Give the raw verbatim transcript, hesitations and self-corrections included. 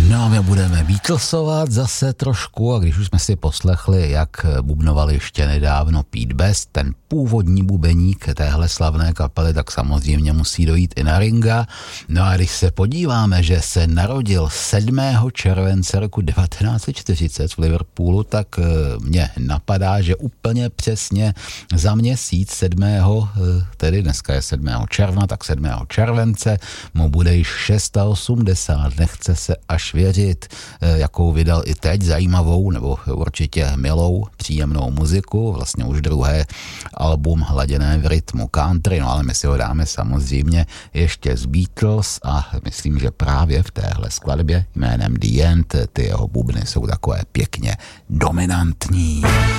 No a my budeme Beatlesovat zase trošku a když už jsme si poslechli, jak bubnoval ještě nedávno Pete Best, ten původní bubeník téhle slavné kapely, tak samozřejmě musí dojít i na Ringa. No a když se podíváme, že se narodil sedmého července roku devatenáct set čtyřicet v Liverpoolu, tak mě napadá, že úplně přesně za měsíc sedmého, tedy dneska je sedmého června, tak sedmého července mu bude již osmdesát šest. Nechce se až věřit, jakou vydal i teď zajímavou nebo určitě milou, příjemnou muziku, vlastně už druhé album hladěné v rytmu country, no ale my si ho dáme samozřejmě ještě z Beatles a myslím, že právě v téhle skladbě jménem The End ty jeho bubny jsou takové pěkně dominantní.